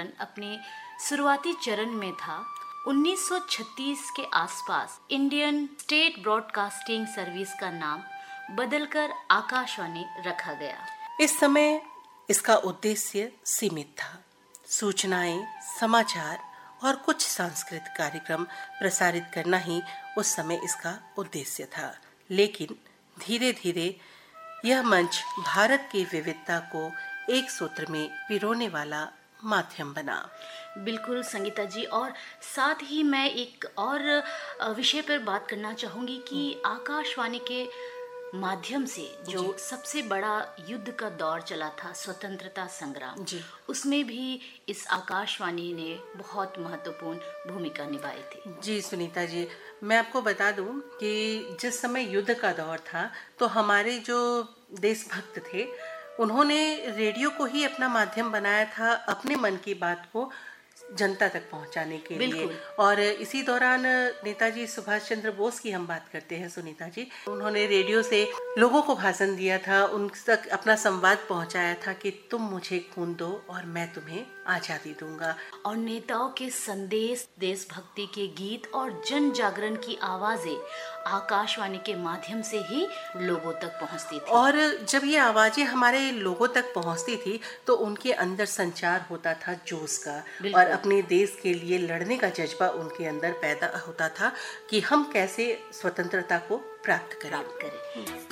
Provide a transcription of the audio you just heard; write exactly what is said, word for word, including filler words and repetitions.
आंदोलन अपने शुरुआती चरण में था, उन्नीस सौ छत्तीस के आसपास इंडियन स्टेट ब्रॉडकास्टिंग सर्विस का नाम बदलकर आकाशवाणी रखा गया। इस समय इसका उद्देश्य सीमित था। सूचनाएं, समाचार और कुछ सांस्कृतिक कार्यक्रम प्रसारित करना ही उस समय इसका उद्देश्य था। लेकिन धीरे धीरे यह मंच भारत की विविधता को एक सूत्र में पिरोने वाला माध्यम बना। बिल्कुल संगीता जी, और साथ ही मैं एक और विषय पर बात करना चाहूँगी कि आकाशवाणी के माध्यम से जो सबसे बड़ा युद्ध का दौर चला था, स्वतंत्रता संग्राम, उसमें भी इस आकाशवाणी ने बहुत महत्वपूर्ण भूमिका निभाई थी। जी सुनीता जी, मैं आपको बता दूं कि जिस समय युद्ध का दौर था तो हमारे जो देशभक्त थे उन्होंने रेडियो को ही अपना माध्यम बनाया था अपने मन की बात को जनता तक पहुंचाने के लिए। और इसी दौरान नेताजी सुभाष चंद्र बोस की हम बात करते हैं सुनीता जी, उन्होंने रेडियो से लोगों को भाषण दिया था, उन तक अपना संवाद पहुंचाया था कि तुम मुझे खून दो और मैं तुम्हें आजादी दूंगा। और नेताओं के संदेश, देशभक्ति के गीत और जन जागरण की आवाजें आकाशवाणी के माध्यम से ही लोगों तक पहुंचती थी। और जब ये आवाजें हमारे लोगों तक पहुंचती थी तो उनके अंदर संचार होता था जोश का, और अपने देश के लिए लड़ने का जज्बा उनके अंदर पैदा होता था कि हम कैसे स्वतंत्रता को प्राप्त करें। प्राप्त करें।